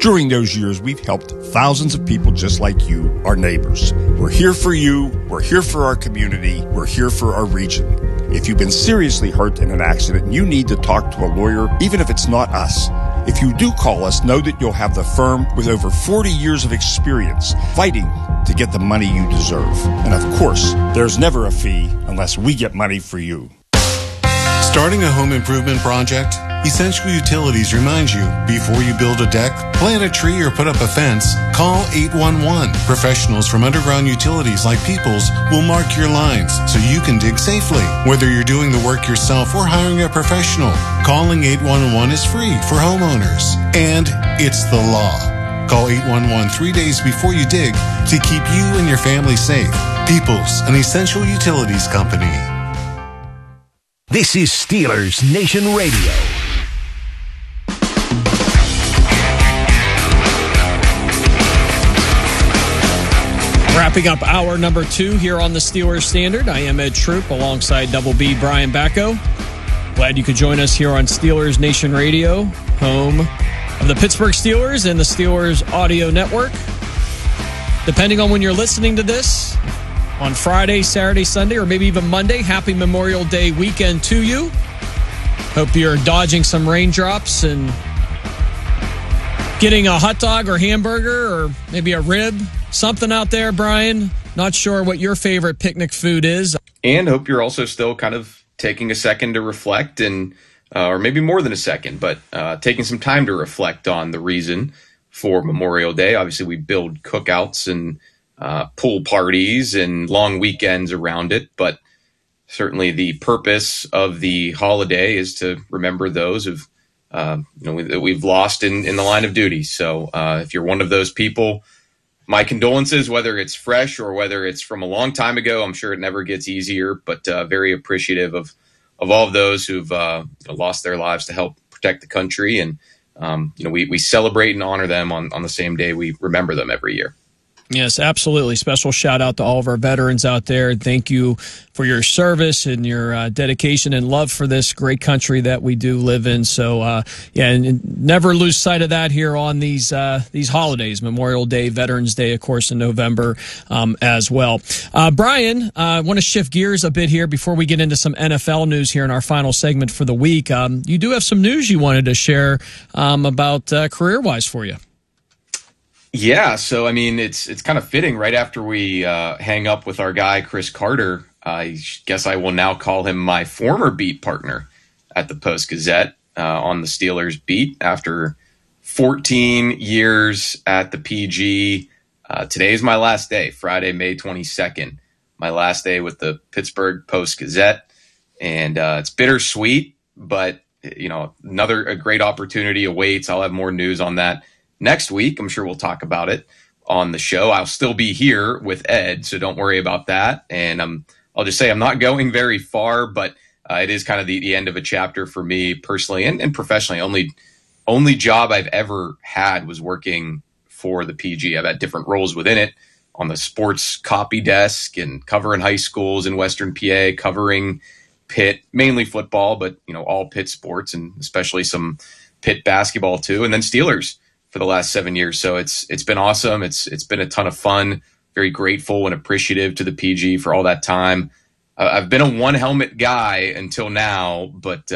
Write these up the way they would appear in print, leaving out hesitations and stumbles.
During those years, we've helped thousands of people just like you, our neighbors. We're here for you. We're here for our community. We're here for our region. If you've been seriously hurt in an accident and you need to talk to a lawyer, even if it's not us, if you do call us, know that you'll have the firm with over 40 years of experience fighting to get the money you deserve. And of course, there's never a fee unless we get money for you. Starting a home improvement project? Essential Utilities reminds you, before you build a deck, plant a tree, or put up a fence, call 811. Professionals from underground utilities like Peoples will mark your lines so you can dig safely. Whether you're doing the work yourself or hiring a professional, calling 811 is free for homeowners. And it's the law. Call 811 3 days before you dig to keep you and your family safe. Peoples, an Essential Utilities company. This is Steelers Nation Radio. Wrapping up hour number 2 here on the Steelers Standard. I am Ed Troop alongside Double B Brian Bacco. Glad you could join us here on Steelers Nation Radio, home of the Pittsburgh Steelers and the Steelers Audio Network. Depending on when you're listening to this, on Friday, Saturday, Sunday, or maybe even Monday, happy Memorial Day weekend to you. Hope you're dodging some raindrops and getting a hot dog or hamburger or maybe a rib, something out there, Brian. Not sure what your favorite picnic food is. And hope you're also still kind of taking a second to reflect and, or maybe more than a second, but taking some time to reflect on the reason for Memorial Day. Obviously, we build cookouts and pool parties and long weekends around it, but certainly the purpose of the holiday is to remember those of that we've lost in the line of duty. So if you're one of those people, my condolences, whether it's fresh or whether it's from a long time ago. I'm sure it never gets easier, but very appreciative of all of those who've lost their lives to help protect the country. And we celebrate and honor them on the same day we remember them every year. Yes, absolutely. Special shout out to all of our veterans out there. Thank you for your service and your dedication and love for this great country that we do live in. So, and never lose sight of that here on these holidays, Memorial Day, Veterans Day, of course, in November as well. Brian, I want to shift gears a bit here before we get into some NFL news here in our final segment for the week. You do have some news you wanted to share about career-wise for you. Yeah, so I mean, it's kind of fitting right after we hang up with our guy Chris Carter. I guess I will now call him my former beat partner at the Post-Gazette on the Steelers beat after 14 years at the PG. Today is my last day, Friday, May 22nd, my last day with the Pittsburgh Post-Gazette, and it's bittersweet, but a great opportunity awaits. I'll have more news on that next week. I'm sure we'll talk about it on the show. I'll still be here with Ed, so don't worry about that. And I'll just say I'm not going very far, but it is kind of the end of a chapter for me personally and professionally. Only job I've ever had was working for the PG. I've had different roles within it, on the sports copy desk and covering high schools in Western PA, covering Pitt, mainly football, but all Pitt sports and especially some Pitt basketball too, and then Steelers for the last 7 years. So it's been awesome. It's been a ton of fun. Very grateful and appreciative to the PG for all that time. I've been a one helmet guy until now, but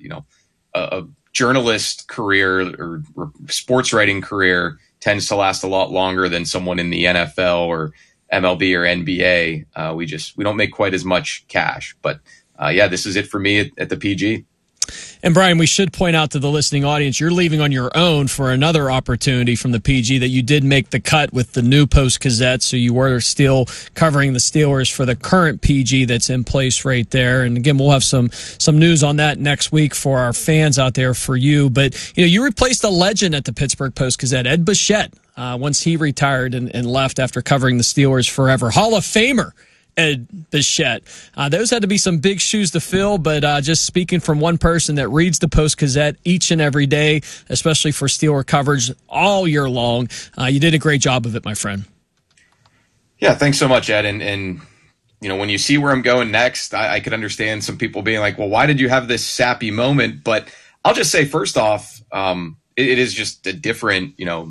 a journalist career or sports writing career tends to last a lot longer than someone in the NFL or MLB or NBA. We don't make quite as much cash, but this is it for me at the PG. And Brian, we should point out to the listening audience, you're leaving on your own for another opportunity from the PG, that you did make the cut with the new Post-Gazette, so you were still covering the Steelers for the current PG that's in place right there. And again, we'll have some news on that next week for our fans out there for you. But you replaced a legend at the Pittsburgh Post-Gazette, Ed Bichette, once he retired and left after covering the Steelers forever. Hall of Famer Ed Bichette. Those had to be some big shoes to fill, but just speaking from one person that reads the Post-Gazette each and every day, especially for Steeler coverage all year long, you did a great job of it, my friend. Yeah, thanks so much, Ed. And when you see where I'm going next, I could understand some people being like, well, why did you have this sappy moment? But I'll just say, first off, it is just a different,